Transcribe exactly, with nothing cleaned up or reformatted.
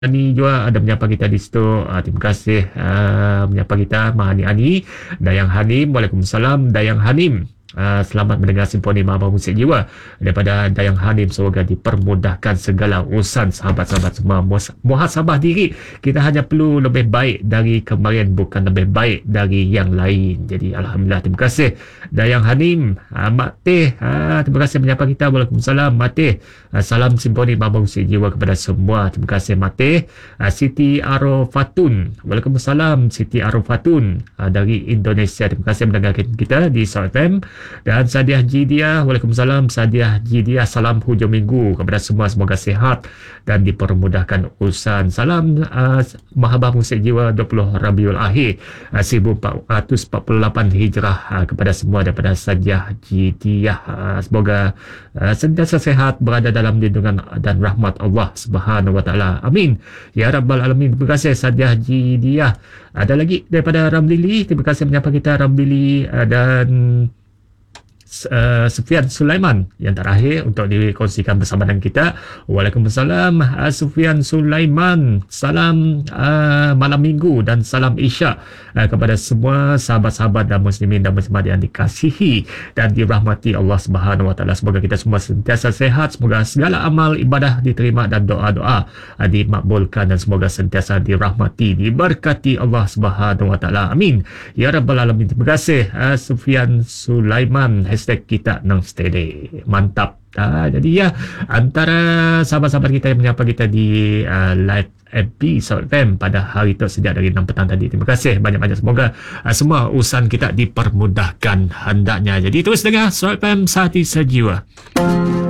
Ani juga ada menyapa kita di situ. Uh, terima kasih uh, menyapa kita Mahani Ani, Dayang Hanim. Waalaikumsalam Dayang Hanim. Uh, selamat mendengar Simfoni Mama Musik Jiwa daripada Dayang Hanim. Semoga dipermudahkan segala urusan sahabat-sahabat semua. Muhasabah diri. Kita hanya perlu lebih baik dari kemarin, bukan lebih baik dari yang lain. Jadi Alhamdulillah, terima kasih Dayang Hanim. uh, Mak Teh, uh, terima kasih menyapa kita. Waalaikumsalam Mak Teh. uh, Salam Simfoni Mama Musik Jiwa kepada semua. Terima kasih Mak Teh. uh, Siti Arofatun. Waalaikumsalam Siti Arofatun uh, dari Indonesia. Terima kasih mendengarkan kita di South F M. Dan Sadiah Jidia, Waalaikumsalam Sadiah Jidia, salam hujung minggu kepada semua, semoga sihat dan dipermudahkan urusan. Salam uh, Mahabah Musik Jiwa dua puluh Rabiul Akhir uh, seribu empat ratus empat puluh lapan Hijrah uh, kepada semua daripada Sadiah Jidia. Uh, semoga uh, sentiasa sihat, berada dalam lindungan dan rahmat Allah Subhanahu Wa Taala. Amin ya Rabbal Alamin. Terima kasih Sadiah Jidia. Ada lagi daripada Ramlili, terima kasih menyapa kita Ramlili. uh, dan Uh, Sufian Sulaiman yang terakhir untuk dikongsikan bersama dengan kita. Waalaikumsalam uh, Sufian Sulaiman. Salam uh, malam minggu dan salam Isyak uh, kepada semua sahabat-sahabat dan muslimin dan muslimat yang dikasihi dan dirahmati Allah Subhanahu Wa Taala. Semoga kita semua sentiasa sehat, semoga segala amal ibadah diterima dan doa-doa uh, dimakbulkan, dan semoga sentiasa dirahmati, diberkati Allah Subhanahu Wa Taala. Amin ya Rabbal Alamin. Terima kasih uh, Sufian Sulaiman. Hashtag kita nang steady. Mantap. Ah, jadi ya, antara sahabat-sahabat kita yang menyapa kita di uh, live F B South F M pada hari itu sejak dari enam petang tadi. Terima kasih banyak-banyak. Semoga uh, semua urusan kita dipermudahkan hendaknya. Jadi terus dengar South F M Sehati Sejiwa.